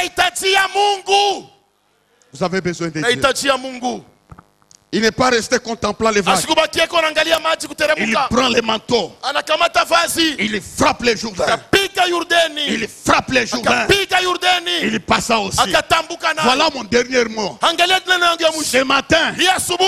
Vous avez besoin de Dieu. Il n'est pas resté contemplant les vagues. Il prend les manteaux. Il frappe les Jourdains. Il frappe les Jourdains. Il passa aussi. Voilà mon dernier mot. Ce matin,